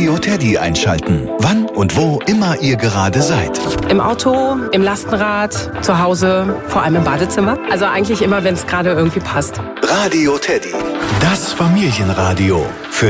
Radio Teddy einschalten. Wann und wo immer ihr gerade seid. Im Auto, im Lastenrad, zu Hause, vor allem im Badezimmer. Also eigentlich immer, wenn es gerade irgendwie passt. Radio Teddy. Das Familienradio. Für